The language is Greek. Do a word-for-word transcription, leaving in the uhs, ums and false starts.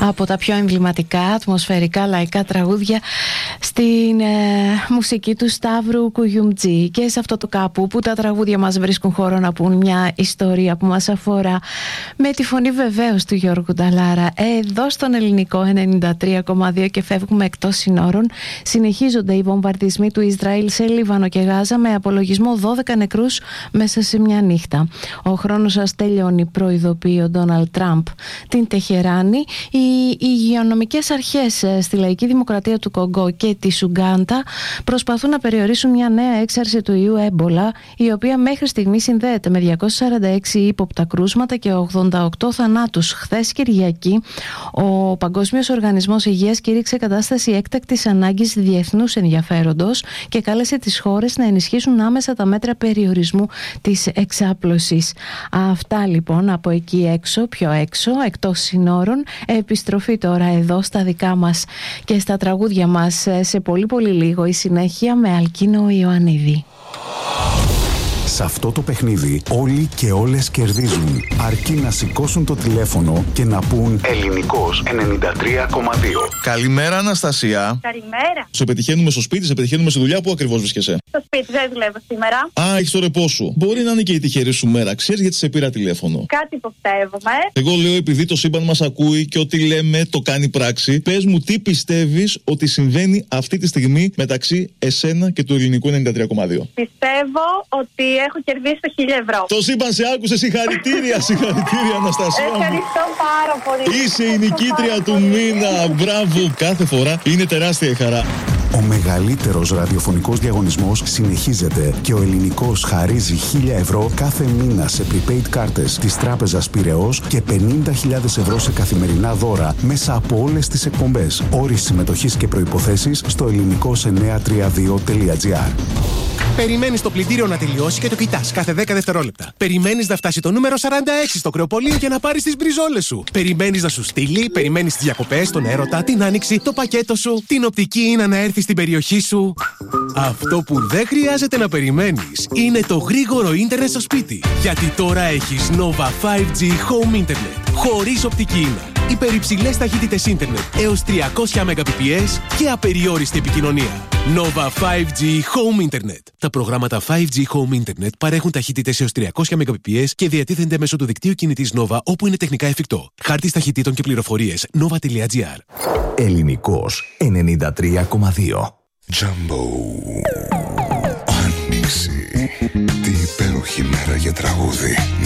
από τα πιο εμβληματικά, ατμοσφαιρικά, λαϊκά τραγούδια στην ε, μουσική του Σταύρου Κουγιουμτζή. Και σε αυτό το κάπου που τα τραγούδια μας βρίσκουν χώρο να πούν μια ιστορία που μας αφορά, με τη φωνή βεβαίως του Γιώργου Νταλάρα, εδώ στον Ελληνικό ενενήντα τρία κόμμα δύο, και φεύγουμε εκτός συνόρων. Συνεχίζονται οι βομβαρδισμοί του Ισραήλ σε Λίβανο και Γάζα, με απολογισμό δώδεκα νεκρούς μέσα σε μια νύχτα. Ο χρόνος σας τελειώνει, προειδοποιεί ο Ντόναλντ Τραμπ την Τεχεράνη. Οι υγειονομικές αρχές στη Λαϊκή Δημοκρατία του Κονγκό και τη Ουγκάντα προσπαθούν να περιορίσουν μια νέα έξαρση του ιού έμπολα, η οποία μέχρι στιγμή συνδέεται με διακόσια σαράντα έξι ύποπτα κρούσματα και ογδόντα οκτώ θανάτους. Χθες Κυριακή, ο Παγκόσμιος Οργανισμός Υγείας κήρυξε κατάσταση έκτακτης ανάγκης διεθνούς ενδιαφέροντος και κάλεσε τις χώρες να ενισχύσουν άμεσα τα μέτρα περιορισμού της εξάπλωσης. Αυτά λοιπόν από εκεί έξω, πιο έξω, εκτός συνόρων. Επιστροφή τώρα εδώ στα δικά μας και στα τραγούδια μας σε πολύ πολύ λίγο. Η συνέχεια με Αλκίνο Ιωαννίδη. Σε αυτό το παιχνίδι όλοι και όλες κερδίζουν, αρκεί να σηκώσουν το τηλέφωνο και να πούν Ελληνικός ενενήντα τρία κόμμα δύο. Καλημέρα, Αναστασία. Καλημέρα. Σε πετυχαίνουμε στο σπίτι, σε πετυχαίνουμε στη δουλειά. Πού ακριβώς βρίσκεσαι? Στο σπίτι, δεν δουλεύω σήμερα. Α, έχεις το ρεπό σου. Μπορεί να είναι και η τυχερή σου μέρα. Ξέρεις γιατί σε πήρα τηλέφωνο? Κάτι υποψεύομαι. Εγώ λέω, επειδή το σύμπαν μας ακούει και ό,τι λέμε το κάνει πράξη, πες μου τι πιστεύεις ότι συμβαίνει αυτή τη στιγμή μεταξύ εσένα και του Ελληνικού ενενήντα τρία κόμμα δύο. Πιστεύω ότι έχω κερδίσει το χίλια ευρώ. Το σύμπαν σε άκουσε, συγχαρητήρια, συγχαρητήρια, Αναστασία. Ευχαριστώ πάρα πολύ. Είσαι η νικήτρια του μήνα. Μπράβο, κάθε φορά είναι τεράστια η χαρά. Ο μεγαλύτερος ραδιοφωνικός διαγωνισμός συνεχίζεται και ο Ελληνικός χαρίζει χίλια ευρώ κάθε μήνα σε prepaid κάρτες της Τράπεζας Πειραιώς και πενήντα χιλιάδες ευρώ σε καθημερινά δώρα μέσα από όλες τις εκπομπές. Όροι συμμετοχής και προϋποθέσεις στο ελληνικός εννιακόσια τριάντα δύο τελεία τζι άρ. Περιμένεις το πλυντήριο να τελειώσει και το κοιτάς κάθε δέκα δευτερόλεπτα. Περιμένεις να φτάσει το νούμερο σαράντα έξι στο κρεοπολείο για να πάρεις τις μπριζόλες σου. Περιμένεις να σου στείλει, περιμένεις τις διακοπές, τον έρωτα, την άνοιξη, το πακέτο σου, την οπτική ίνα να έρθει στην περιοχή σου. Αυτό που δεν χρειάζεται να περιμένεις είναι το γρήγορο ίντερνετ στο σπίτι. Γιατί τώρα έχεις Nova φάιβ τζι Home Internet. Χωρίς οπτική ίνα. Υπερυψηλές ταχύτητες ίντερνετ έως τριακόσια Mbps και απεριόριστη επικοινωνία. Nova φάιβ τζι Home Internet. Τα προγράμματα φάιβ τζι Home Internet παρέχουν ταχύτητες έως τριακόσια Mbps και διατίθενται μέσω του δικτύου κινητής Nova όπου είναι τεχνικά εφικτό. Χάρτης ταχυτήτων και πληροφορίες nova τελεία τζι άρ. Ελληνικός ενενήντα τρία κόμμα δύο. Jumbo. Άνοιξη. Τι υπέροχη μέρα για τραγούδι.